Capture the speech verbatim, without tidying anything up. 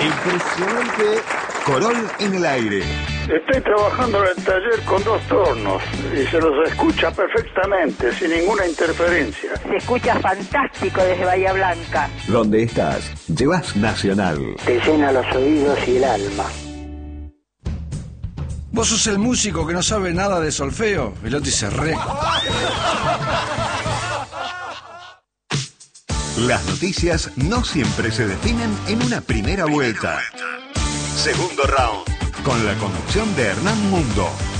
Impresionante. Corol en el aire. Estoy trabajando en el taller con dos tornos y se los escucha perfectamente, sin ninguna interferencia. Se escucha fantástico desde Bahía Blanca. ¿Dónde estás? Llevas Nacional. Te llena los oídos y el alma. ¿Vos sos el músico que no sabe nada de solfeo? Velotti se re... Las noticias no siempre se definen en una primera vuelta. Segundo round, con la conducción de Hernán Mundo.